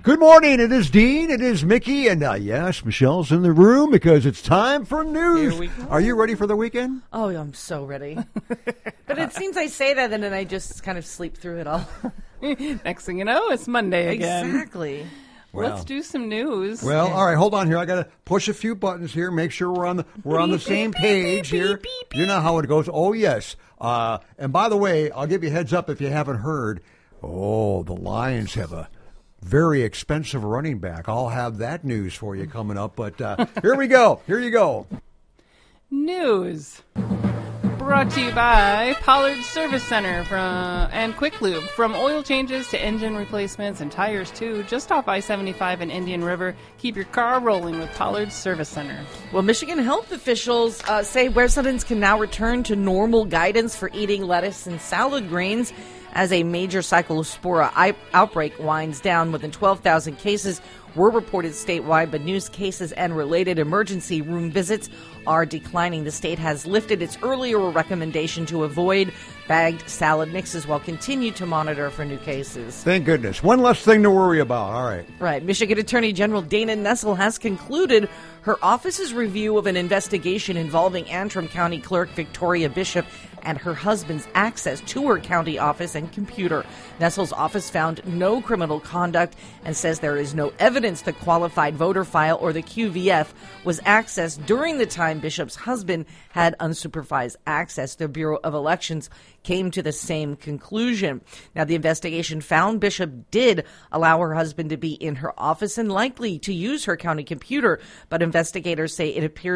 Good morning. It is Dean. It is Mickey. And yes, Michelle's in the room because it's time for news. Here we go. Are you ready for the weekend? Oh, I'm so ready. But it seems I say that and then I just kind of sleep through it all. Next thing you know, it's Monday again. Exactly. Well. Let's do some news. Well, all right, hold on here. I got to push a few buttons here, make sure we're on the same page here. You know how it goes. Oh, yes. And by the way, I'll give you a heads up if you haven't heard. Oh, the Lions have a very expensive running back. I'll have that news for you coming up. But here we go. Here you go. News. Brought to you by Pollard Service Center and Quick Lube. From oil changes to engine replacements and tires too, just off I-75 and Indian River. Keep your car rolling with Pollard Service Center. Well, Michigan health officials say residents can now return to normal guidance for eating lettuce and salad greens as a major cyclospora outbreak winds down. More than 12,000 cases were reported statewide, but news cases and related emergency room visits are declining. The state has lifted its earlier recommendation to avoid bagged salad mixes while continue to monitor for new cases. Thank goodness. One less thing to worry about. All right. Right. Michigan Attorney General Dana Nessel has concluded her office's review of an investigation involving Antrim County Clerk Victoria Bishop and her husband's access to her county office and computer. Nessel's office found no criminal conduct and says there is no evidence the qualified voter file or the QVF was accessed during the time Bishop's husband had unsupervised access. The Bureau of Elections came to the same conclusion. Now, the investigation found Bishop did allow her husband to be in her office and likely to use her county computer, but investigators say it appears